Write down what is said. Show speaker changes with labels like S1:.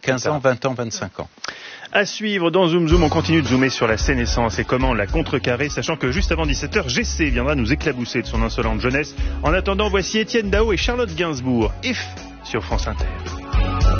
S1: 15 ans, 20 ans, 25 ans.
S2: À suivre dans Zoom Zoom, on continue de zoomer sur la Seine-et-Sens et comment la contrecarrer, sachant que juste avant 17h, GC viendra nous éclabousser de son insolente jeunesse. En attendant, voici Étienne Dao et Charlotte Gainsbourg. If sur France Inter.